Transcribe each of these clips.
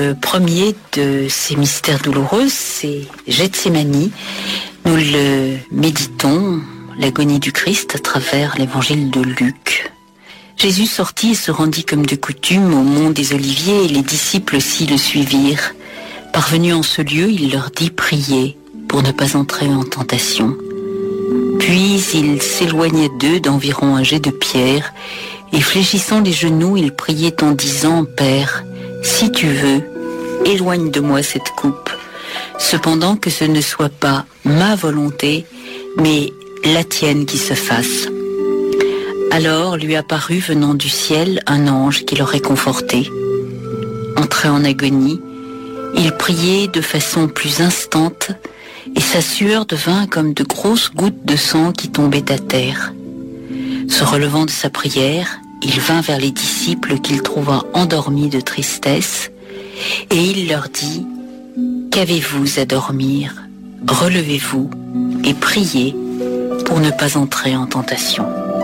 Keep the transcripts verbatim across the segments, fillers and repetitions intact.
Le premier de ces mystères douloureux, c'est Gethsémani. Nous le méditons, l'agonie du Christ, à travers l'évangile de Luc. Jésus sortit et se rendit comme de coutume au mont des Oliviers, et les disciples aussi le suivirent. Parvenu en ce lieu, il leur dit « Priez pour ne pas entrer en tentation ». Puis il s'éloigna d'eux d'environ un jet de pierre, et fléchissant les genoux, il priait en disant « Père, si tu veux, éloigne de moi cette coupe. Cependant que ce ne soit pas ma volonté, mais la tienne qui se fasse. » Alors lui apparut venant du ciel un ange qui le réconfortait. Entré en agonie, il priait de façon plus instante, et sa sueur devint comme de grosses gouttes de sang qui tombaient à terre. Se relevant de sa prière, il vint vers les disciples qu'il trouva endormis de tristesse, et il leur dit « Qu'avez-vous à dormir? Relevez-vous et priez pour ne pas entrer en tentation. »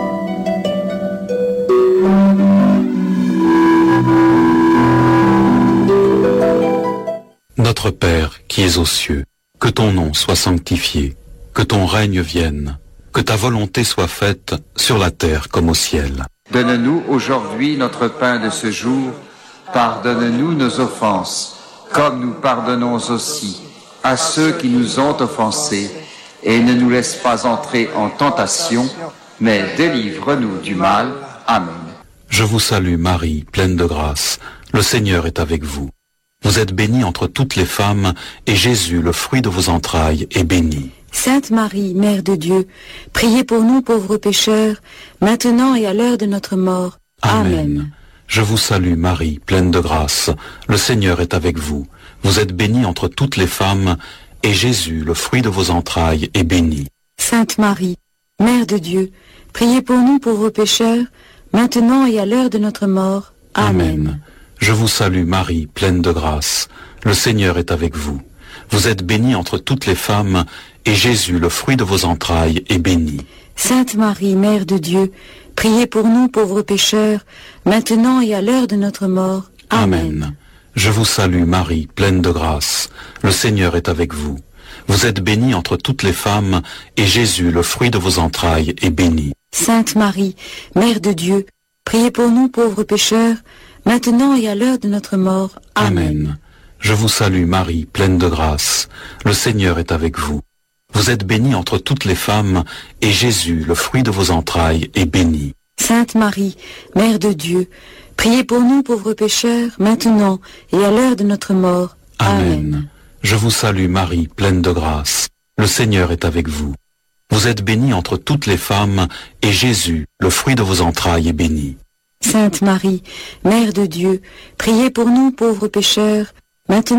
Notre Père qui es aux cieux, que ton nom soit sanctifié, que ton règne vienne, que ta volonté soit faite sur la terre comme au ciel. Donne-nous aujourd'hui notre pain de ce jour. Pardonne-nous nos offenses, comme nous pardonnons aussi à ceux qui nous ont offensés. Et ne nous laisse pas entrer en tentation, mais délivre-nous du mal. Amen. Je vous salue Marie, pleine de grâce. Le Seigneur est avec vous. Vous êtes bénie entre toutes les femmes, et Jésus, le fruit de vos entrailles, est béni. Sainte Marie, Mère de Dieu, priez pour nous pauvres pécheurs, maintenant et à l'heure de notre mort. Amen. Amen. Je vous salue Marie, pleine de grâce. Le Seigneur est avec vous. Vous êtes bénie entre toutes les femmes, et Jésus, le fruit de vos entrailles, est béni. Sainte Marie, Mère de Dieu, priez pour nous pauvres pécheurs, maintenant et à l'heure de notre mort. Amen. Amen. Je vous salue Marie, pleine de grâce. Le Seigneur est avec vous. Vous êtes bénie entre toutes les femmes, et Jésus, le fruit de vos entrailles, est béni. Sainte Marie, Mère de Dieu, priez pour nous pauvres pécheurs, maintenant et à l'heure de notre mort. Amen. Amen. Je vous salue Marie, pleine de grâce. Le Seigneur est avec vous. Vous êtes bénie entre toutes les femmes, et Jésus, le fruit de vos entrailles, est béni. Sainte Marie, Mère de Dieu, priez pour nous pauvres pécheurs, maintenant et à l'heure de notre mort. Amen. Amen. Je vous salue Marie, pleine de grâce. Le Seigneur est avec vous. Vous êtes bénie entre toutes les femmes, et Jésus, le fruit de vos entrailles, est béni. Sainte Marie, Mère de Dieu, priez pour nous pauvres pécheurs, maintenant et à l'heure de notre mort. Amen. Amen. Je vous salue Marie, pleine de grâce. Le Seigneur est avec vous. Vous êtes bénie entre toutes les femmes, et Jésus, le fruit de vos entrailles, est béni. Sainte Marie, Mère de Dieu, priez pour nous pauvres pécheurs, maintenant